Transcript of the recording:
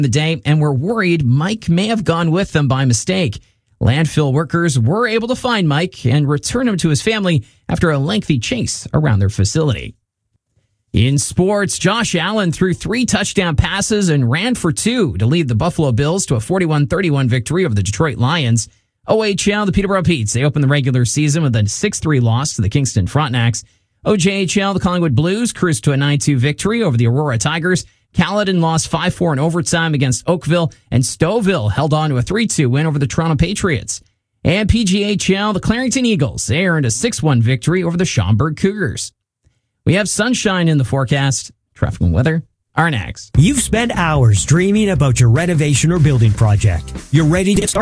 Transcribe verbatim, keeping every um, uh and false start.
the day and were worried Mike may have gone with them by mistake. Landfill workers were able to find Mike and return him to his family after a lengthy chase around their facility. In sports, Josh Allen threw three touchdown passes and ran for two to lead the Buffalo Bills to a forty-one thirty-one victory over the Detroit Lions. O H L, the Peterborough Petes, they opened the regular season with a six three loss to the Kingston Frontenacs. O J H L, the Collingwood Blues, cruised to a nine two victory over the Aurora Tigers. Caledon lost five four in overtime against Oakville, and Stouffville held on to a three two win over the Toronto Patriots. And P G H L, the Clarington Eagles, they earned a six one victory over the Schaumburg Cougars. We have sunshine in the forecast. Traffic and weather are next. You've spent hours dreaming about your renovation or building project. You're ready to get started.